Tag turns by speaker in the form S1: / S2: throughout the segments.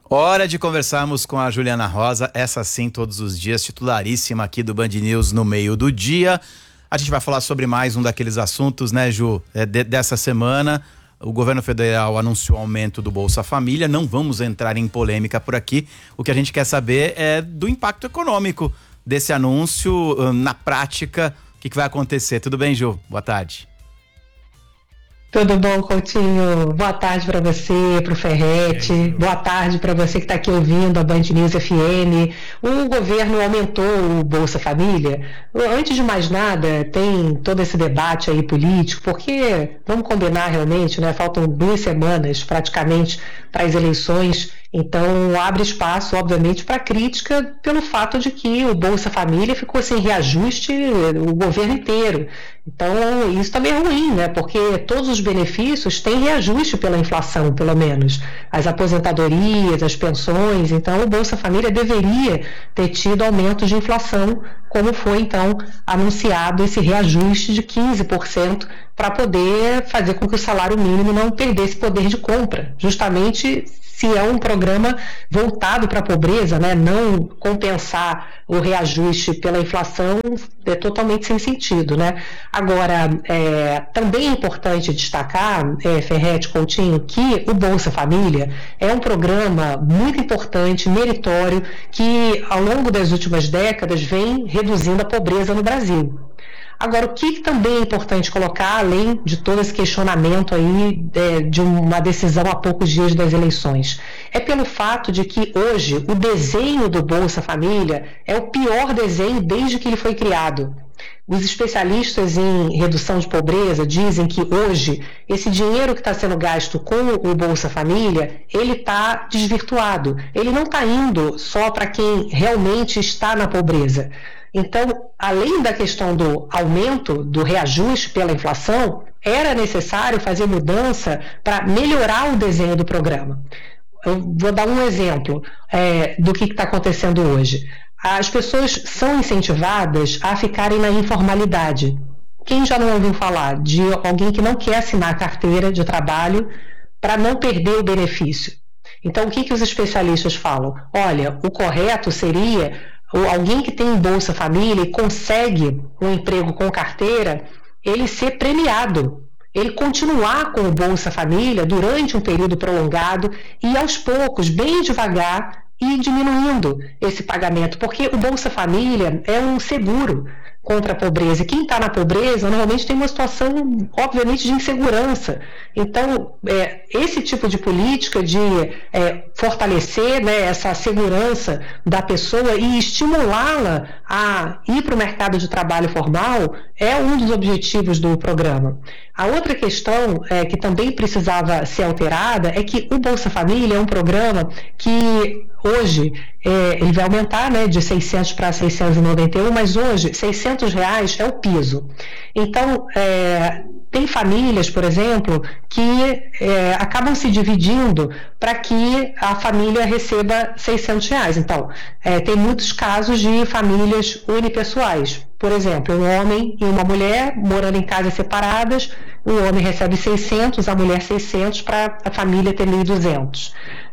S1: Hora de conversarmos com a Juliana Rosa, essa sim todos os dias, titularíssima aqui do Band News no meio do dia. A gente vai falar sobre mais um daqueles assuntos, né, Ju? Dessa semana, o governo federal anunciou o aumento do Bolsa Família. Não vamos entrar em polêmica por aqui. O que a gente quer saber é do impacto econômico desse anúncio na prática. O que vai acontecer? Tudo bem, Ju? Boa tarde.
S2: Tudo bom, Coutinho? Boa tarde para você, para o Ferretti. Boa tarde para você que está aqui ouvindo a Band News FM. O governo aumentou o Bolsa Família. Antes de mais nada, tem todo esse debate aí político, porque, vamos combinar realmente, né? Faltam 2 semanas praticamente para as eleições. Então, abre espaço, obviamente, para crítica pelo fato de que o Bolsa Família ficou sem reajuste o governo inteiro. Então, isso também é ruim, né? Porque todos os benefícios têm reajuste pela inflação, pelo menos. As aposentadorias, as pensões. Então, o Bolsa Família deveria ter tido aumento de inflação, como foi, então, anunciado esse reajuste de 15% para poder fazer com que o salário mínimo não perdesse poder de compra. Justamente se é um programa voltado para a pobreza, né, não compensar o reajuste pela inflação é totalmente sem sentido, né? Agora, também é importante destacar, Ferretti, Coutinho, que o Bolsa Família é um programa muito importante, meritório, que ao longo das últimas décadas vem reduzindo a pobreza no Brasil. Agora, o que também é importante colocar, além de todo esse questionamento aí de uma decisão há poucos dias das eleições, é pelo fato de que hoje o desenho do Bolsa Família é o pior desenho desde que ele foi criado. Os especialistas em redução de pobreza dizem que hoje esse dinheiro que está sendo gasto com o Bolsa Família, ele está desvirtuado. Ele não está indo só para quem realmente está na pobreza. Então, além da questão do aumento, do reajuste pela inflação, era necessário fazer mudança para melhorar o desenho do programa. Eu vou dar um exemplo do que está acontecendo hoje. As pessoas são incentivadas a ficarem na informalidade. Quem já não ouviu falar de alguém que não quer assinar a carteira de trabalho para não perder o benefício? Então, o que os especialistas falam? Olha, o correto seria alguém que tem Bolsa Família e consegue um emprego com carteira, ele ser premiado, ele continuar com o Bolsa Família durante um período prolongado e aos poucos, bem devagar, ir diminuindo esse pagamento, porque o Bolsa Família é um seguro contra a pobreza. E quem está na pobreza normalmente tem uma situação, obviamente, de insegurança. Então, esse tipo de política de fortalecer, né, essa segurança da pessoa e estimulá-la a ir para o mercado de trabalho formal é um dos objetivos do programa. A outra questão que também precisava ser alterada é que o Bolsa Família é um programa que hoje ele vai aumentar, né, de 600 para 691, mas hoje R$600 é o piso. Então, tem famílias, por exemplo, que acabam se dividindo para que a família receba R$600. Então, tem muitos casos de famílias unipessoais. Por exemplo, um homem e uma mulher morando em casas separadas, o homem recebe 600, a mulher 600, para a família ter 1.200.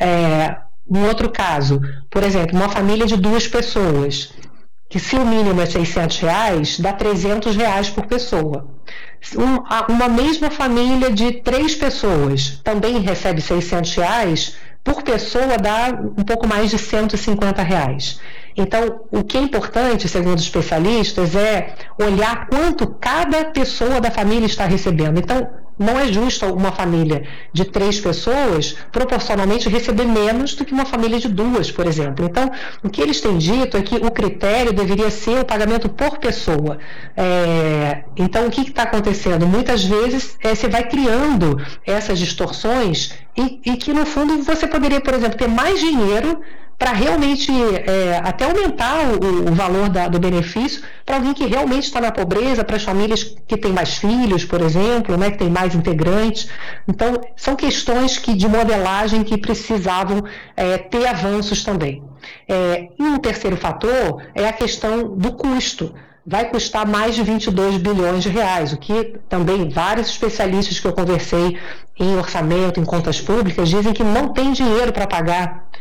S2: Um outro caso, por exemplo, uma família de 2 pessoas, que se o mínimo é R$600, dá R$300 por pessoa. Uma mesma família de 3 pessoas também recebe R$600, por pessoa dá um pouco mais de R$150. Então, o que é importante, segundo os especialistas, é olhar quanto cada pessoa da família está recebendo. Então, não é justo uma família de 3 pessoas proporcionalmente receber menos do que uma família de 2, por exemplo. Então, o que eles têm dito é que o critério deveria ser o pagamento por pessoa. Então, o que está acontecendo? Muitas vezes você vai criando essas distorções e que, no fundo, você poderia, por exemplo, ter mais dinheiro para realmente até aumentar o valor do benefício para alguém que realmente está na pobreza, para as famílias que têm mais filhos, por exemplo, né, que têm mais integrantes. Então, são questões de modelagem que precisavam ter avanços também. E um terceiro fator é a questão do custo. Vai custar mais de 22 bilhões de reais, o que também vários especialistas que eu conversei em orçamento, em contas públicas, dizem que não tem dinheiro para pagar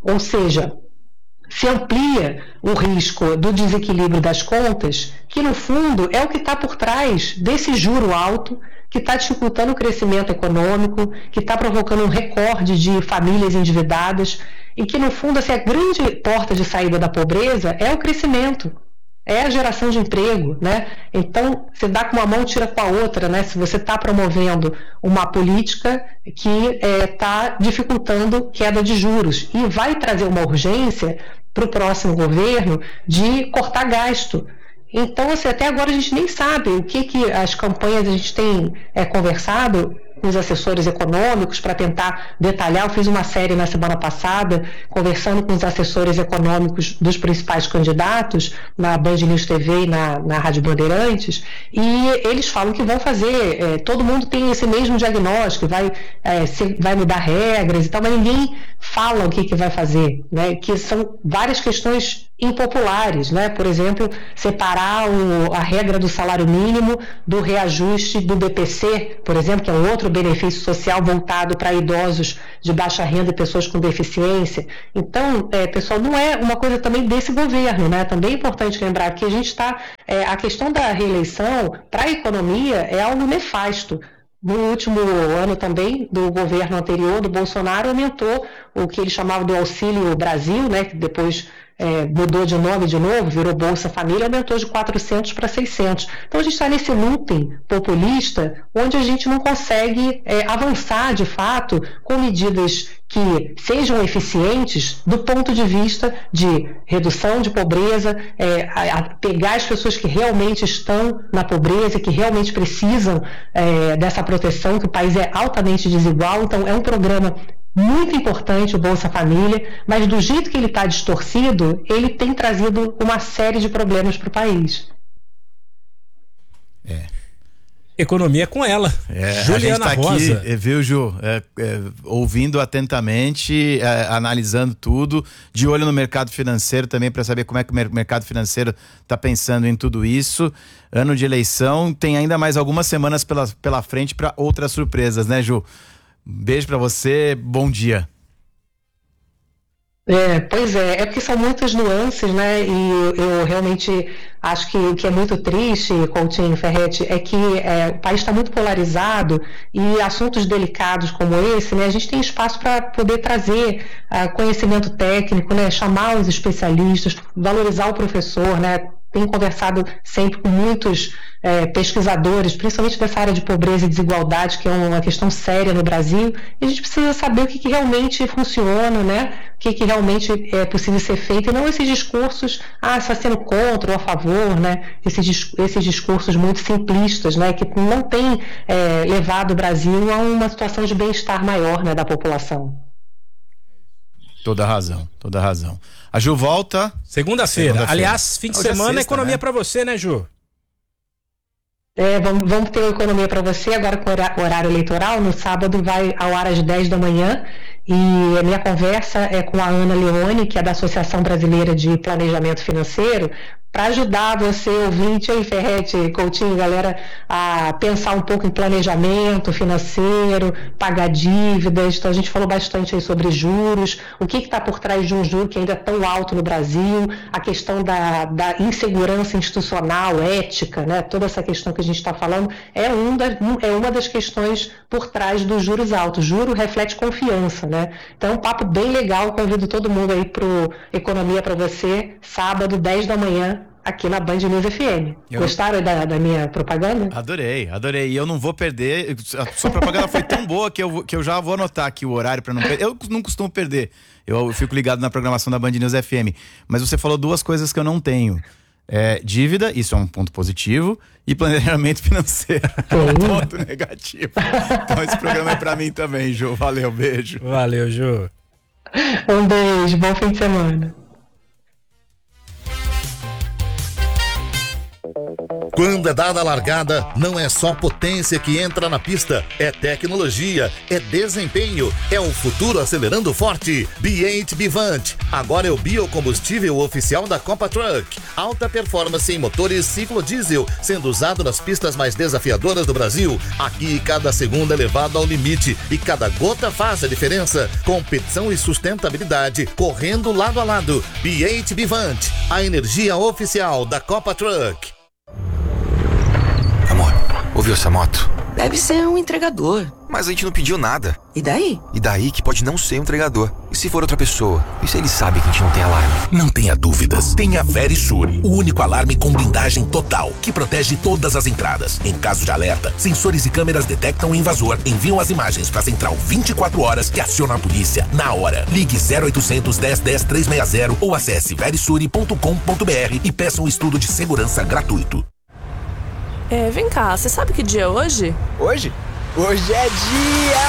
S2: Ou seja, se amplia o risco do desequilíbrio das contas, que no fundo é o que está por trás desse juro alto, que está dificultando o crescimento econômico, que está provocando um recorde de famílias endividadas, e que no fundo assim, a grande porta de saída da pobreza é o crescimento, é a geração de emprego, né? Então, você dá com uma mão, tira com a outra, né? Se você está promovendo uma política que está dificultando queda de juros e vai trazer uma urgência para o próximo governo de cortar gasto. Então, assim, até agora a gente nem sabe o que as campanhas a gente tem conversado com os assessores econômicos para tentar detalhar. Eu fiz uma série na semana passada, conversando com os assessores econômicos dos principais candidatos, na Band News TV e na Rádio Bandeirantes, e eles falam que vão fazer, todo mundo tem esse mesmo diagnóstico, vai mudar regras e tal, mas ninguém fala o que vai fazer, né? Que são várias questões impopulares, né? Por exemplo, separar a regra do salário mínimo do reajuste do BPC, por exemplo, que é um outro benefício social voltado para idosos de baixa renda e pessoas com deficiência. Então, pessoal, não é uma coisa também desse governo, né? Também é importante lembrar que a gente está... a questão da reeleição para a economia é algo nefasto. No último ano também, do governo anterior, do Bolsonaro, aumentou o que ele chamava do Auxílio Brasil, né, que depois mudou de nome de novo, virou Bolsa Família, aumentou de 400 para 600. Então a gente está nesse looping populista, onde a gente não consegue avançar, de fato, com medidas que sejam eficientes do ponto de vista de redução de pobreza, pegar as pessoas que realmente estão na pobreza, que realmente precisam dessa proteção, que o país é altamente desigual. Então é um programa muito importante, o Bolsa Família, mas do jeito que ele está distorcido, ele tem trazido uma série de problemas para o país.
S3: Economia com ela, Juliana
S1: a gente tá
S3: Rosa.
S1: Aqui, viu, Ju? Ouvindo atentamente, analisando tudo, de olho no mercado financeiro também, para saber como é que o mercado financeiro está pensando em tudo isso. Ano de eleição, tem ainda mais algumas semanas pela frente para outras surpresas, né, Ju? Beijo pra você, bom dia.
S2: Pois é porque são muitas nuances, né? E eu realmente acho que o que é muito triste, Coutinho, Ferretti, é que o país está muito polarizado e assuntos delicados como esse, né? A gente tem espaço para poder trazer conhecimento técnico, né? Chamar os especialistas, valorizar o professor, né? Tenho conversado sempre com muitos pesquisadores, principalmente dessa área de pobreza e desigualdade, que é uma questão séria no Brasil, e a gente precisa saber o que realmente funciona, né? O que realmente é possível ser feito, e não esses discursos, está sendo contra ou a favor, né? Esses discursos muito simplistas, né? Que não têm levado o Brasil a uma situação de bem-estar maior, né, da população.
S1: Toda razão. A Ju volta
S3: segunda-feira. Aliás, fim de semana, sexta, economia, né? Para você, né, Ju?
S2: Vamos ter economia para você agora com horário eleitoral. No sábado vai ao ar às 10 da manhã. E a minha conversa é com a Ana Leone, que é da Associação Brasileira de Planejamento Financeiro, para ajudar você, ouvinte aí, Ferretti, Coutinho, galera, a pensar um pouco em planejamento financeiro, pagar dívidas. Então a gente falou bastante aí sobre juros, o que está por trás de um juro que ainda é tão alto no Brasil, a questão da insegurança institucional, ética, né? Toda essa questão que a gente está falando é uma das questões por trás dos juros altos. Juro reflete confiança, né? Então é um papo bem legal, convido todo mundo aí para o Economia para você, sábado, 10 da manhã, aqui na Band News FM. Gostaram da minha propaganda?
S1: Adorei. E eu não vou perder. A sua propaganda foi tão boa que eu já vou anotar aqui o horário para não perder. Eu não costumo perder. Eu fico ligado na programação da Band News FM. Mas você falou duas coisas que eu não tenho. Dívida, isso é um ponto positivo, e planejamento financeiro, um ponto negativo. Então esse programa é para mim também, Ju. Valeu, beijo.
S3: Valeu, Ju.
S2: Um beijo, bom fim de semana.
S4: Quando é dada a largada, não é só potência que entra na pista, é tecnologia, é desempenho, é o futuro acelerando forte. B8 Bivante, agora é o biocombustível oficial da Copa Truck. Alta performance em motores ciclo diesel, sendo usado nas pistas mais desafiadoras do Brasil. Aqui, cada segundo é levado ao limite e cada gota faz a diferença. Competição e sustentabilidade, correndo lado a lado. B8 Bivante, a energia oficial da Copa Truck.
S5: Amor, ouviu essa moto?
S6: Deve ser um entregador.
S5: Mas a gente não pediu nada.
S6: E daí?
S5: E daí que pode não ser um entregador. E se for outra pessoa? E se ele sabe que a gente não tem alarme?
S7: Não tenha dúvidas. Tenha Verisure, o único alarme com blindagem total, que protege todas as entradas. Em caso de alerta, sensores e câmeras detectam o invasor, enviam as imagens para a central 24 horas e aciona a polícia na hora. Ligue 0800 10 10 360 ou acesse verisure.com.br e peça um estudo de segurança gratuito.
S8: Vem cá, você sabe que dia é hoje?
S3: Hoje? Hoje é dia